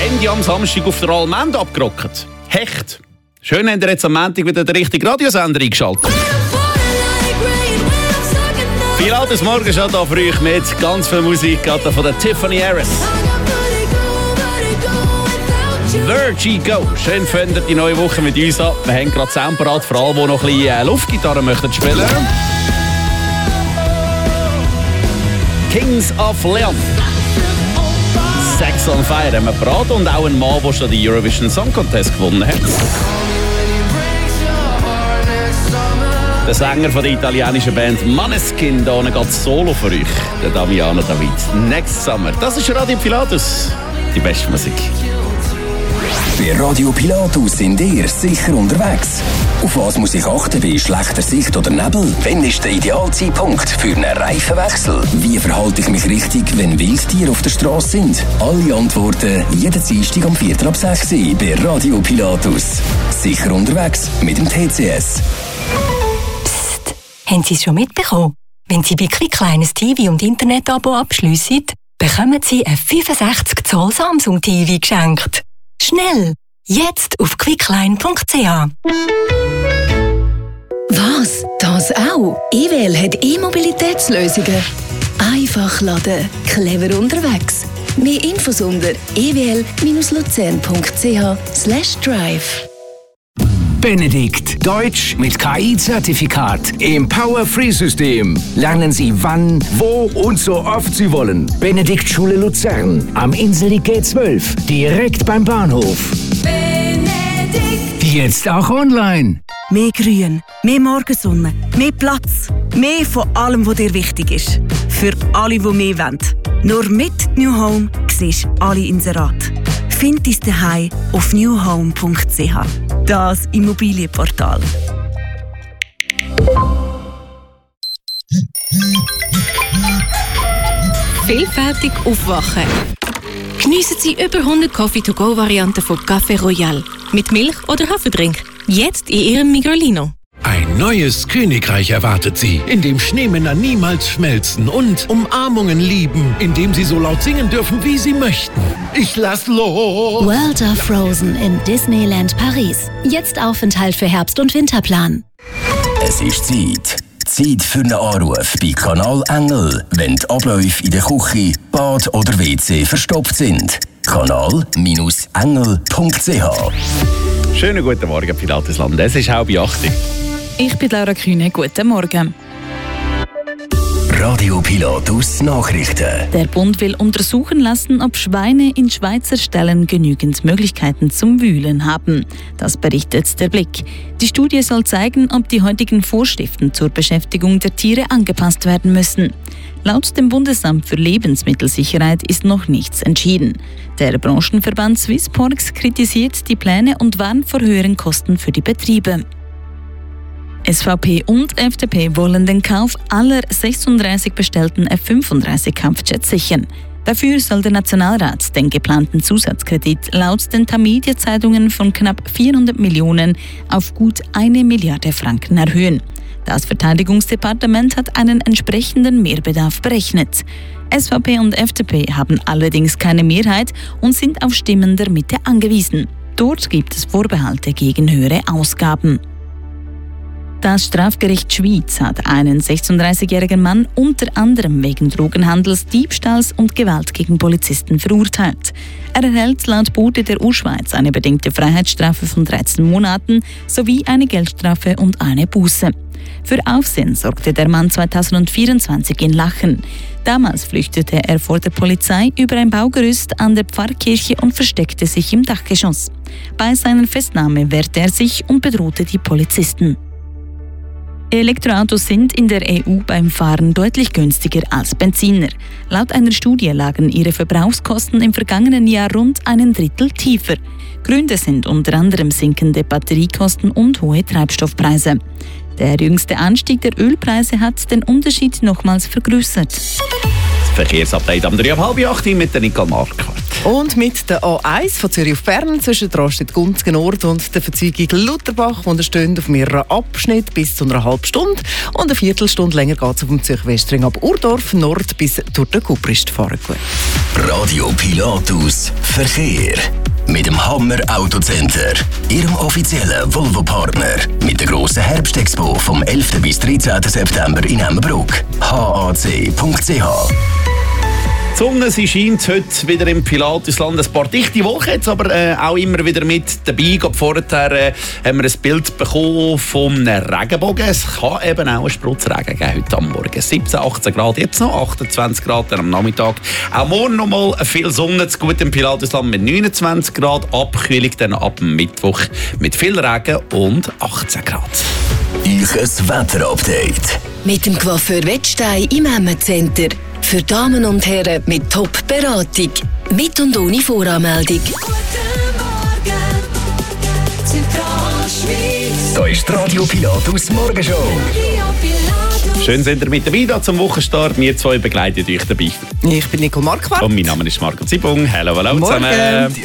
Ende am Samstag auf der Allmend abgerockt. Hecht. Schön, habt ihr jetzt am Montag wieder den richtigen Radiosender eingeschaltet. Viel altes Morgen schon da für euch mit ganz viel Musik, gerade von der Tiffany Harris. Virgie Go. Schön findet die neue Woche mit uns an. Wir haben gerade Sound parat für alle, die noch ein bisschen Luftgitarre möchten spielen. Kings of Leon. Sex on Fire haben wir parat und auch ein Mann, der schon den Eurovision Song Contest gewonnen hat. Der Sänger von der italienischen Band Måneskin, da geht solo für euch, der Damiano David. Next Summer. Das ist Radio Pilatus. Die beste Musik. Bei Radio Pilatus sind ihr sicher unterwegs. Auf was muss ich achten bei schlechter Sicht oder Nebel? Wann ist der Idealzeitpunkt für einen Reifenwechsel? Wie verhalte ich mich richtig, wenn Wildtiere auf der Straße sind? Alle Antworten jeden Dienstag um 5:45 bei Radio Pilatus. Sicher unterwegs mit dem TCS. Psst, haben Sie es schon mitbekommen? Wenn Sie bei Quickline ein TV- und Internet-Abo abschliessen, bekommen Sie ein 65 Zoll Samsung TV geschenkt. Schnell! Jetzt auf quickline.ch. Was? Das auch? EWL hat E-Mobilitätslösungen. Einfach laden, clever unterwegs. Mehr Infos unter ewl-luzern.ch/drive. Benedikt. Deutsch mit KI-Zertifikat im Power-Free-System. Lernen Sie wann, wo und so oft Sie wollen. Benedikt Schule Luzern. Am Inselweg G12. Direkt beim Bahnhof. Benedikt. Jetzt auch online. Mehr Grün, mehr Morgensonne, mehr Platz. Mehr von allem, was dir wichtig ist. Für alle, die mehr wollen. Nur mit New Home siehst du alle Inserate. Find dein Zuhause auf newhome.ch. Das Immobilienportal. Vielfältig aufwachen. Geniessen Sie über 100 Coffee-to-go-Varianten von Café Royal. Mit Milch oder Haferdrink. Jetzt in Ihrem Migrolino. Ein neues Königreich erwartet Sie, in dem Schneemänner niemals schmelzen und Umarmungen lieben, in dem Sie so laut singen dürfen, wie Sie möchten. Ich lass los! World of Frozen in Disneyland Paris. Jetzt Aufenthalt für Herbst- und Winterplan. Es ist Zeit. Zeit für einen Anruf bei Kanal Engel, wenn die Abläufe in der Küche, Bad oder WC verstopft sind. Kanal-engel.ch. Schönen guten Morgen, Pilatusland. Es ist 7:30. Ich bin Laura Kühne. Guten Morgen. Radio Pilatus Nachrichten. Der Bund will untersuchen lassen, ob Schweine in Schweizer Ställen genügend Möglichkeiten zum Wühlen haben. Das berichtet der Blick. Die Studie soll zeigen, ob die heutigen Vorschriften zur Beschäftigung der Tiere angepasst werden müssen. Laut dem Bundesamt für Lebensmittelsicherheit ist noch nichts entschieden. Der Branchenverband Swissporks kritisiert die Pläne und warnt vor höheren Kosten für die Betriebe. SVP und FDP wollen den Kauf aller 36 bestellten F-35-Kampfjets sichern. Dafür soll der Nationalrat den geplanten Zusatzkredit laut den Tamedia-Zeitungen von knapp 400 Millionen auf gut 1 Milliarde Franken erhöhen. Das Verteidigungsdepartement hat einen entsprechenden Mehrbedarf berechnet. SVP und FDP haben allerdings keine Mehrheit und sind auf Stimmen der Mitte angewiesen. Dort gibt es Vorbehalte gegen höhere Ausgaben. Das Strafgericht Schwyz hat einen 36-jährigen Mann unter anderem wegen Drogenhandels, Diebstahls und Gewalt gegen Polizisten verurteilt. Er erhält laut Bote der Urschweiz eine bedingte Freiheitsstrafe von 13 Monaten sowie eine Geldstrafe und eine Buße. Für Aufsehen sorgte der Mann 2024 in Lachen. Damals flüchtete er vor der Polizei über ein Baugerüst an der Pfarrkirche und versteckte sich im Dachgeschoss. Bei seiner Festnahme wehrte er sich und bedrohte die Polizisten. Elektroautos sind in der EU beim Fahren deutlich günstiger als Benziner. Laut einer Studie lagen ihre Verbrauchskosten im vergangenen Jahr rund 1/3 tiefer. Gründe sind unter anderem sinkende Batteriekosten und hohe Treibstoffpreise. Der jüngste Anstieg der Ölpreise hat den Unterschied nochmals vergrößert. Das Verkehrsupdate am 7:30 mit der Nicole Marquardt. Und mit der A1 von Zürich auf Bern zwischen Rastedt-Gunzgen Nord und der Verzeugung Lutherbach, die stehen auf mehreren Abschnitten bis zu einer halben Stunde. Und eine Viertelstunde länger geht es auf dem Zürich-Westring ab Urdorf Nord bis durch den Kuprist fahren. Gut. Radio Pilatus Verkehr. Mit dem Hammer Autocenter, Ihrem offiziellen Volvo-Partner. Mit der grossen Herbstexpo vom 11. bis 13. September in Emmenbruck. hac.ch. Die Sonne, sie scheint heute wieder im Pilatusland. Ein paar dichte Wolken jetzt, aber auch immer wieder mit dabei. Vorher haben wir ein Bild bekommen vom Regenbogen. Es kann eben auch einen Spritzregen geben heute am Morgen. 17, 18 Grad jetzt noch, 28 Grad am Nachmittag. Auch morgen noch mal viel Sonne zu gut im Pilatusland mit 29 Grad. Abkühlung dann ab Mittwoch mit viel Regen und 18 Grad. Euch Wetterupdate. Mit dem Coiffeur Wettstein im Emmen-Center. Für Damen und Herren mit Top-Beratung. Mit und ohne Voranmeldung. Da ist die Radio Pilatus Morgenshow. Schön sind ihr mit dabei da zum Wochenstart. Wir zwei begleiten euch dabei. Ich bin Nicole Marquardt. Und mein Name ist Marco Zibung. Hallo zusammen.